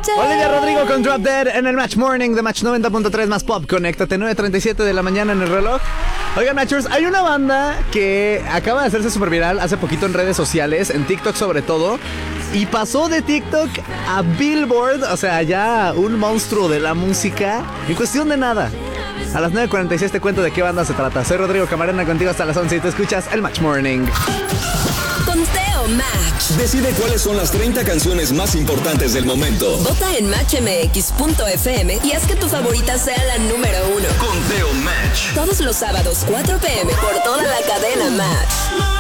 Olivia Rodrigo con Drop Dead en el Match Morning de Match 90.3 más Pop. Conéctate, 9:37 de la mañana en el reloj. Oigan, Matchers, hay una banda que acaba de hacerse súper viral hace poquito en redes sociales, en TikTok sobre todo, y pasó de TikTok a Billboard, o sea, ya un monstruo de la música, en cuestión de nada. A las 9:46 te cuento de qué banda se trata. Soy Rodrigo Camarena, contigo hasta las 11 y te escuchas el Match Morning. Conteo Match. Decide cuáles son las 30 canciones más importantes del momento. Vota en matchmx.fm y haz que tu favorita sea la número 1. Conteo Match. Todos los sábados, 4 p.m. por toda la cadena Match.